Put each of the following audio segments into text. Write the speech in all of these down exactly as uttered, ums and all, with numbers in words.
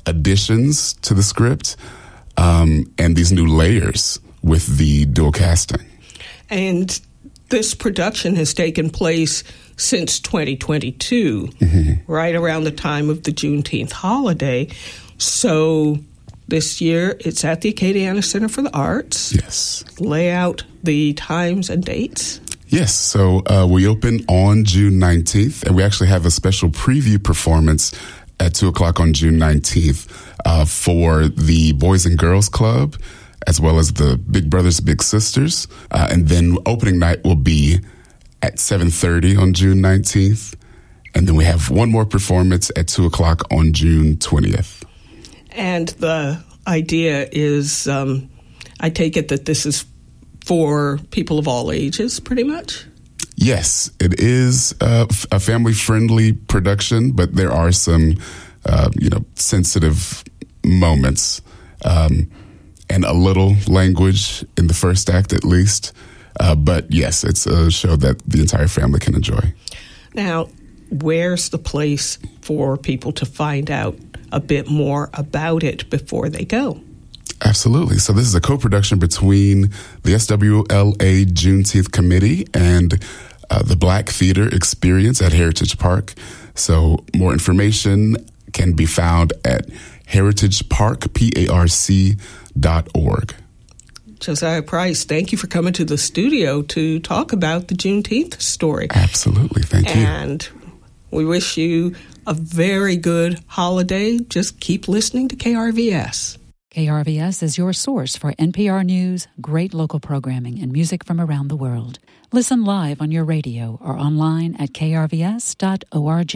additions to the script um, and these new layers with the dual casting. And this production has taken place since twenty twenty-two, mm-hmm. right around the time of the Juneteenth holiday. So this year it's at the Acadiana Center for the Arts. Yes. Lay out the times and dates. Yes, so uh, we open on June nineteenth, and we actually have a special preview performance at two o'clock on June nineteenth uh, for the Boys and Girls Club, as well as the Big Brothers, Big Sisters. Uh, and then opening night will be at seven thirty on June nineteenth. And then we have one more performance at two o'clock on June twentieth. And the idea is, um, I take it that this is for people of all ages, pretty much? Yes, it is uh, a family-friendly production, but there are some, uh, you know, sensitive moments um, and a little language in the first act, at least. Uh, but yes, it's a show that the entire family can enjoy. Now, where's the place for people to find out a bit more about it before they go? Absolutely. So this is a co-production between the S W L A Juneteenth Committee and uh, the Black Theater Experience at Heritage Park. So more information can be found at heritage park parc dot org. Josiah Price, thank you for coming to the studio to talk about the Juneteenth story. Absolutely. Thank you. And we wish you a very good holiday. Just keep listening to K R V S. K R V S is your source for N P R News, great local programming, and music from around the world. Listen live on your radio or online at k r v s dot org.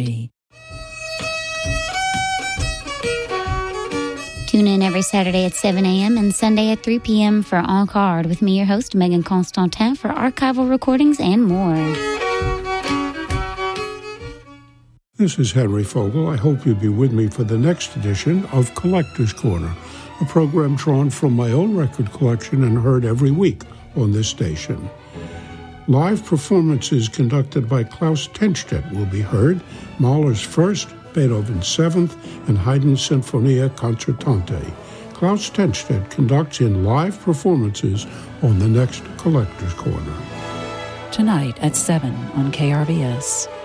Tune in every Saturday at seven a.m. and Sunday at three p.m. for En Card with me, your host, Megan Constantin, for archival recordings and more. This is Henry Fogel. I hope you'll be with me for the next edition of Collector's Corner, a program drawn from my own record collection and heard every week on this station. Live performances conducted by Klaus Tenstedt will be heard, Mahler's First, Beethoven's Seventh, and Haydn's Sinfonia Concertante. Klaus Tenstedt conducts in live performances on the next Collector's Corner. Tonight at seven on K R V S.